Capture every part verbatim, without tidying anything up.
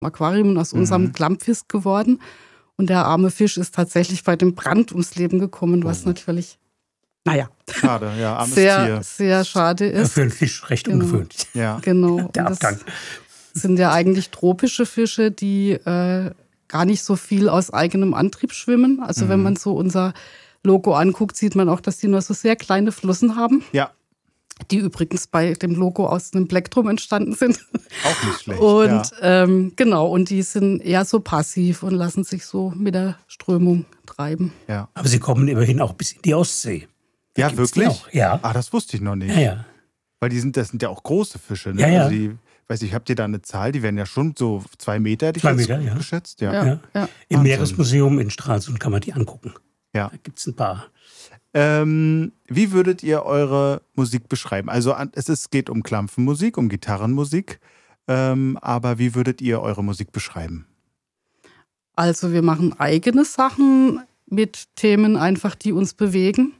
Aquarium und aus mhm. unserem Klammfisk geworden. Und der arme Fisch ist tatsächlich bei dem Brand ums Leben gekommen, was oh. natürlich, naja, schade, ja, armes sehr, Tier. sehr schade ist. Ja, für einen Fisch recht genau. ungewöhnlich. Ja. Genau. Der Abgang. Das sind ja eigentlich tropische Fische, die äh, gar nicht so viel aus eigenem Antrieb schwimmen. Also mhm. wenn man so unser Logo anguckt, sieht man auch, dass die nur so sehr kleine Flossen haben. Ja. Die übrigens bei dem Logo aus einem Plektrum entstanden sind. Auch nicht schlecht. Und ja. ähm, genau, und die sind eher so passiv und lassen sich so mit der Strömung treiben. Ja. Aber sie kommen immerhin auch bis in die Ostsee. Ja, Gibt's wirklich? Ja. Ah, das wusste ich noch nicht. Ja, ja. Weil die sind, das sind ja auch große Fische. Ne? Ja, ja. Also die, weiß ich, habt ihr da eine Zahl? Die werden ja schon so zwei Meter, hätte ich zwei jetzt Meter, ja. geschätzt. Ja. Ja, ja. ja. Im Wahnsinn. Meeresmuseum in Stralsund kann man die angucken. Ja. Da gibt es ein paar. Ähm, wie würdet ihr eure Musik beschreiben? Also es ist, geht um Klampfenmusik, um Gitarrenmusik, ähm, aber wie würdet ihr eure Musik beschreiben? Also wir machen eigene Sachen mit Themen einfach, die uns bewegen.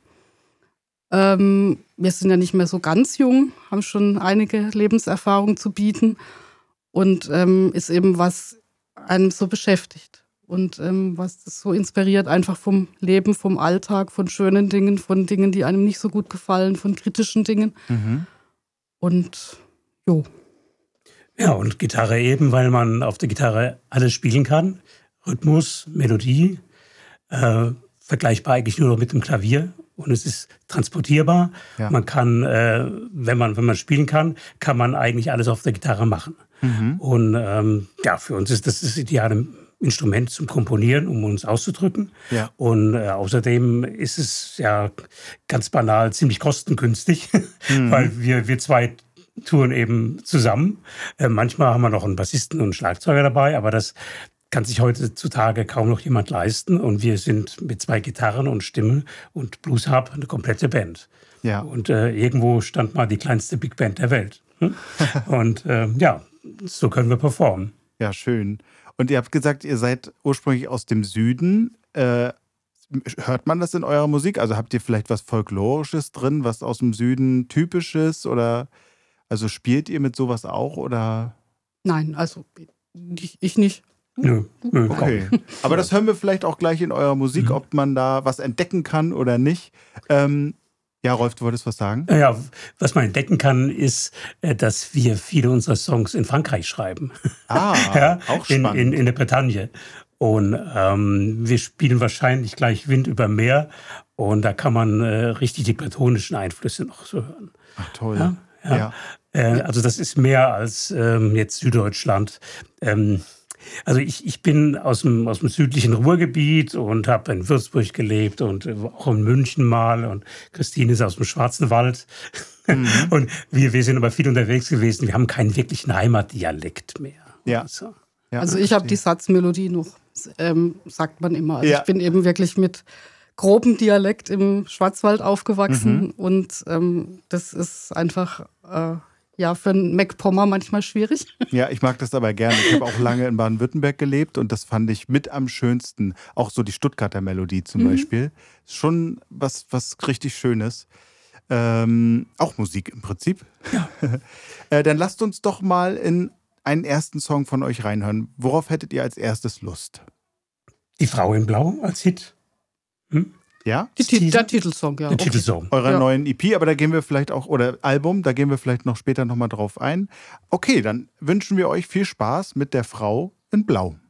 Ähm, wir sind ja nicht mehr so ganz jung, haben schon einige Lebenserfahrung zu bieten und ähm, ist eben was einem so beschäftigt. Und ähm, was das so inspiriert, einfach vom Leben, vom Alltag, von schönen Dingen, von Dingen, die einem nicht so gut gefallen, von kritischen Dingen. Mhm. Und jo. Ja, und Gitarre eben, weil man auf der Gitarre alles spielen kann. Rhythmus, Melodie, äh, vergleichbar eigentlich nur noch mit dem Klavier. Und es ist transportierbar. Ja. Man kann, äh, wenn man, wenn man spielen kann, kann man eigentlich alles auf der Gitarre machen. Mhm. Und ähm, ja, für uns ist das das ideale Instrument zum Komponieren, um uns auszudrücken. Ja. Und äh, außerdem ist es ja ganz banal ziemlich kostengünstig, mhm. weil wir, wir zwei touren eben zusammen. Äh, manchmal haben wir noch einen Bassisten und einen Schlagzeuger dabei, aber das kann sich heutzutage kaum noch jemand leisten. Und wir sind mit zwei Gitarren und Stimmen und Blues Harp eine komplette Band. Ja. Und äh, irgendwo stand mal die kleinste Big Band der Welt. Hm? Und äh, ja, so können wir performen. Ja, schön. Und ihr habt gesagt, ihr seid ursprünglich aus dem Süden. Äh, hört man das in eurer Musik? Also habt ihr vielleicht was Folklorisches drin, was aus dem Süden typisches? Oder also spielt ihr mit sowas auch? Oder? Nein, also ich, ich nicht. Nö, nö. Okay. Aber das hören wir vielleicht auch gleich in eurer Musik, mhm. ob man da was entdecken kann oder nicht. Ähm, ja, Rolf, du wolltest was sagen? Ja, was man entdecken kann, ist, dass wir viele unserer Songs in Frankreich schreiben. Ah, ja, auch spannend. In, in, in der Bretagne. Und ähm, wir spielen wahrscheinlich gleich Wind über Meer. Und da kann man äh, richtig die bretonischen Einflüsse noch so hören. Ach, toll. Ja, ja. Ja. Äh, also das ist mehr als ähm, jetzt Süddeutschland. Ähm, Also ich, ich bin aus dem, aus dem südlichen Ruhrgebiet und habe in Würzburg gelebt und auch in München mal. Und Christine ist aus dem Schwarzenwald. Mhm. Und wir, wir sind aber viel unterwegs gewesen. Wir haben keinen wirklichen Heimatdialekt mehr. Ja. Also, ja, also ich habe die Satzmelodie noch, ähm, sagt man immer. Also ja. ich bin eben wirklich mit grobem Dialekt im Schwarzwald aufgewachsen. Mhm. Und ähm, das ist einfach... Äh, Ja, für einen MacPommer manchmal schwierig. Ja, ich mag das aber gerne. Ich habe auch lange in Baden-Württemberg gelebt und das fand ich mit am schönsten. Auch so die Stuttgarter Melodie zum mhm. Beispiel. Schon was, was richtig Schönes. Ähm, auch Musik im Prinzip. Ja. äh, dann lasst uns doch mal in einen ersten Song von euch reinhören. Worauf hättet ihr als erstes Lust? Die Frau in Blau als Hit. Hm? Ja? Die, der Titelsong, ja. Der okay. Titelsong. Eurer ja. neuen E P, aber da gehen wir vielleicht auch, oder Album, da gehen wir vielleicht noch später nochmal drauf ein. Okay, dann wünschen wir euch viel Spaß mit der Frau in Blau.